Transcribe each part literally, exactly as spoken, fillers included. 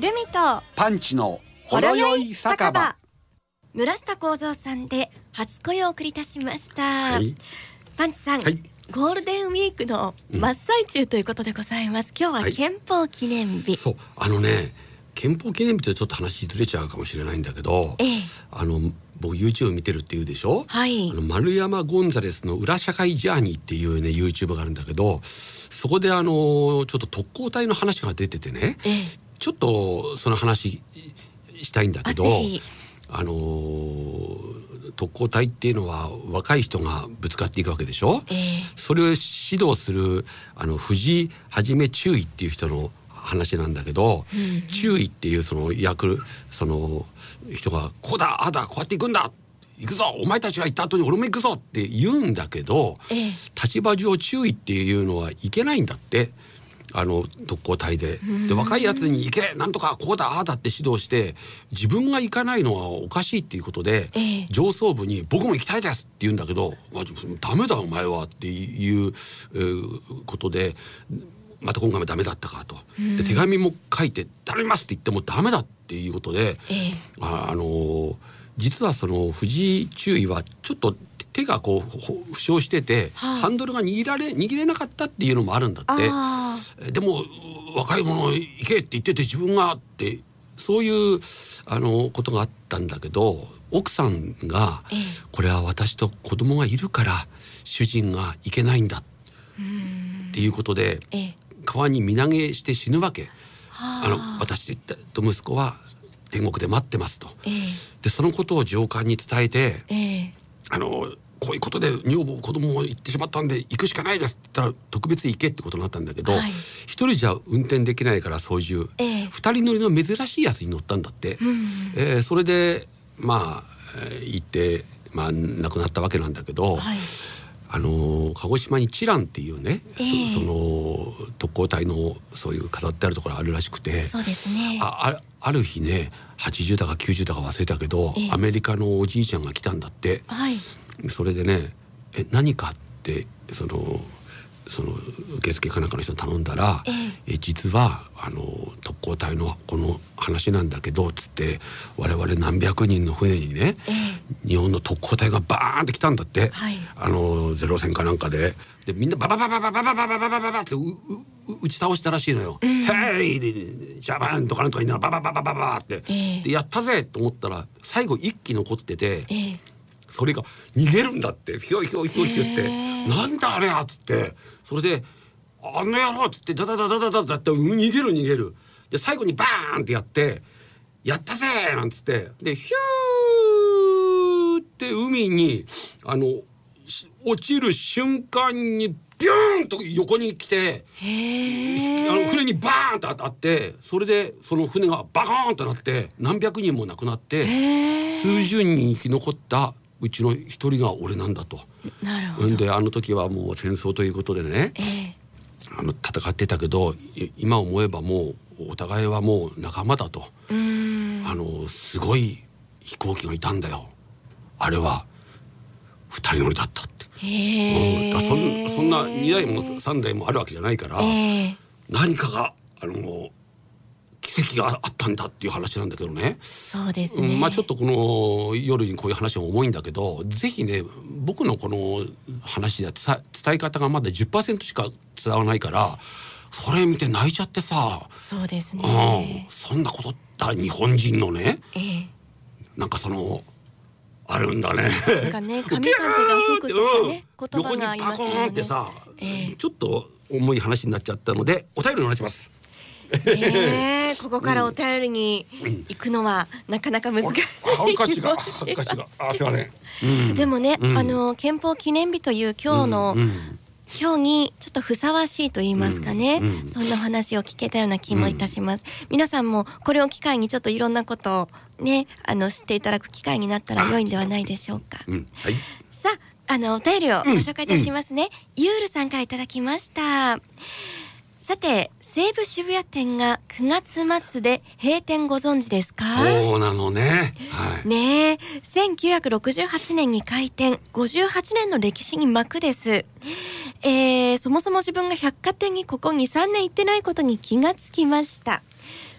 ルミとパンチのほろよい酒場。 村下幸三さんで初恋をお送りいたしました、 はい、 パンチさん、 はい、 ゴールデンウィークの真っ最中ということでございます、うん、今日は憲法記念日、 はい、そうあのね憲法記念日とちょっと話ずれちゃうかもしれないんだけど、ええ、あの僕 YouTube 見てるって言うでしょ、はい、あの丸山ゴンザレスの裏社会ジャーニーっていうね YouTube があるんだけど、そこであのちょっと特攻隊の話が出ててね、ええ、ちょっとその話したいんだけど、あ、あの特攻隊っていうのは若い人がぶつかっていくわけでしょ、えー、それを指導するあの藤井はじめ注意っていう人の話なんだけど、うんうん、注意っていうその役その人がこうだああだこうやって行くんだ行くぞお前たちが行った後に俺も行くぞって言うんだけど、えー、立場上注意っていうのはいけないんだって、あの特攻隊で。で若いやつに行けなんとかこうだああだって指導して自分が行かないのはおかしいっていうことで、えー、上層部に僕も行きたいですって言うんだけど、まあ、ダメだお前はっていう、えー、ことでまた今回もダメだったかと。で手紙も書いて頼みますって言ってもダメだっていうことで、えー、あ、あのー、実はその藤井注意はちょっと手がこう負傷してて、はあ、ハンドルが握られ握れなかったっていうのもあるんだって。でも若い者行けって言ってて自分がってそういうあのことがあったんだけど、奥さんが、ええ、これは私と子供がいるから主人が行けないんだっていうことで、ええ、川に身投げして死ぬわけ。はあ、あの私と息子は天国で待ってますと。ええ、でそのことを上官に伝えて、ええ、あのこういうことで女房子供も行ってしまったんで行くしかないですって言ったら特別行けってことになったんだけど、はい、一人じゃ運転できないから操縦、えー、二人乗りの珍しいやつに乗ったんだって、うんうん、えー、それでまあ、えー、行って、まあ、亡くなったわけなんだけど、はい、あの鹿児島に知覧っていうね、えー、そ, その特攻隊のそういう飾ってあるところあるらしくて、 そうですね、 あ, あ, ある日ねはちじゅうだかきゅうじゅうだか忘れたけど、えー、アメリカのおじいちゃんが来たんだって、はい、それでねえ何かってそのその受付かなんかの人に頼んだら、えー、え実はあの特攻隊のこの話なんだけどつって我々何百人の船にね、えー、日本の特攻隊がバーンって来たんだって、はい、あのゼロ戦かなんかで、でみんなバババババババババババババって打ち倒したらしいのよ。うん、ヘイジャパンとかなんとか言いながらババババババって、えー、でやったぜと思ったら最後一機残ってて、えーそれが逃げるんだって、ひょいひょいひょいって言ってなんだあれやっつって、それであの野郎っつってダダダダダダダって逃げる逃げるで最後にバーンってやってやったぜなんつってでヒューって海にあの落ちる瞬間にビューンと横に来てあの船にバーンと当たって、それでその船がバコーンとなって何百人も亡くなって数十人生き残ったうちの一人が俺なんだと。なるほど。であの時はもう戦争ということでね、えー、あの戦ってたけど今思えばもうお互いはもう仲間だと。うーんあのすごい飛行機がいたんだよあれは二人乗りだったって。へー、うん、だそん、そんなにだいもさんだいもあるわけじゃないから、えー、何かがあの奇跡があったんだっていう話なんだけどね。 そうですね、 うん、まあちょっとこの夜にこういう話は重いんだけど、ぜひね僕のこの話で伝え方がまだ じゅっパーセント しか伝わらないからそれ見て泣いちゃってさ。 そうですね、 うん、そんなことだ日本人のね、ええ、なんかそのあるんだね。 なんかね神風が吹くとかね、うん、言葉がありますよね。横にパコーンってさ、ええ、ちょっと重い話になっちゃったのでお便りお願いします。 えー、ここからお便りに行くのはなかなか難しい、 うん、恥ずかしが恥ずかしがあすいません、 うん、でもね、うん、あの憲法記念日という今日の、うんうん、今日にちょっとふさわしいと言いますかね、うんうん、そんな話を聞けたような気もいたします、うん、皆さんもこれを機会にちょっといろんなことをねあの知っていただく機会になったら良いんではないでしょうか、うんはい、さああのお便りをご紹介いたしますね、うんうん、ユールさんからいただきました。さて西武渋谷店がくがつ末で閉店ご存知ですか？ そうなのね、はい、 ねえせんきゅうひゃくろくじゅうはちねんに開店ごじゅうはちねんの歴史に幕です、えー、そもそも自分が百貨店にここ にさんねん行ってないことに気がつきました。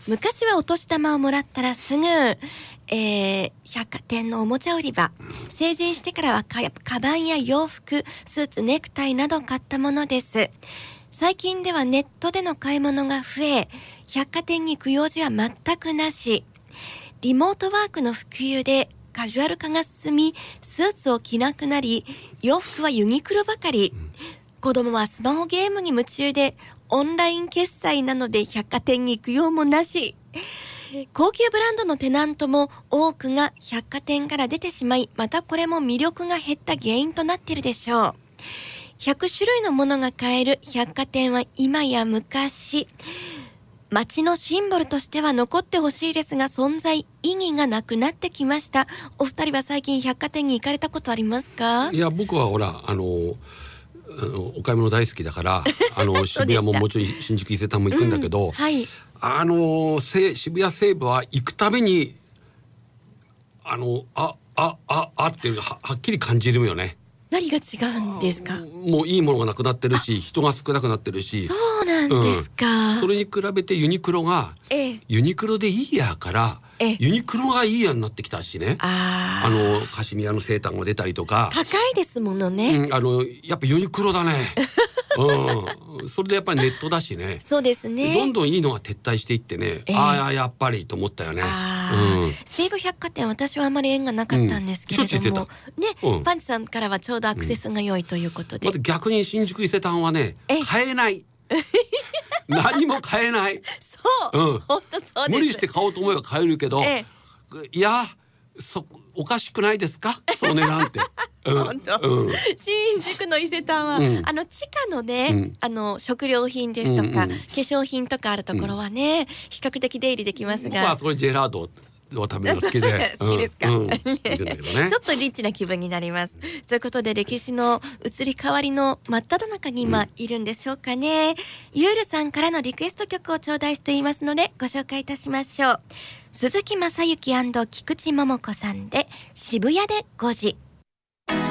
昔はお年玉をもらったらすぐ、えー、百貨店のおもちゃ売り場、成人してからはかカバンや洋服、スーツ、ネクタイなど買ったものです。最近ではネットでの買い物が増え、百貨店に行く用事は全くなし。リモートワークの普及でカジュアル化が進み、スーツを着なくなり、洋服はユニクロばかり。子供はスマホゲームに夢中で、オンライン決済なので百貨店に行く用もなし。高級ブランドのテナントも多くが百貨店から出てしまい、またこれも魅力が減った原因となっているでしょう。ひゃく種類のものが買える百貨店は今や昔、街のシンボルとしては残ってほしいですが、存在意義がなくなってきました。お二人は最近百貨店に行かれたことありますか？ いや、僕はほらあのあのお買い物大好きだからあの渋谷ももちろん新宿伊勢丹も行くんだけど、うん、はい、あの渋谷西部は行くたびにあのああああっていう は, はっきり感じるよね。 何が違うんですか？ もういいものがなくなってるし、人が少なくなってるし。 そうなんですか、 うん、それに比べてユニクロが、ええ、ユニクロでいいやから、ええ、ユニクロがいいやになってきたしね。ああのカシミヤのセーターが出たりとか、 高いですものね、 うん、あのやっぱユニクロだねうん、それでやっぱりネットだしね。 そうですね。 どんどんいいのが撤退していってね、えー、ああやっぱりと思ったよね。 うん、西武百貨店私はあまり縁がなかったんですけれども、うん、ね、うん、パンチさんからはちょうどアクセスが良いということで、 うん、ま、逆に新宿伊勢丹はね買えない何も買えない。 そう、うん、本当そうです。 無理して買おうと思えば買えるけど、ええ、いやそおかしくないですかその値段って本当、うん、新宿の伊勢丹は、うん、あの地下のね、うん、あの食料品ですとか、うんうん、化粧品とかあるところはね、うん、比較的出入りできますが、 僕はそれジェラードを食べるの好きで好きですか、うんうん、ちょっとリッチな気分になります。ということで歴史の移り変わりの真っ只中に今いるんでしょうかね、うん、ゆうるさんからのリクエスト曲を頂戴していますのでご紹介いたしましょう。鈴木雅之&菊池桃子さんで渋谷でごじ。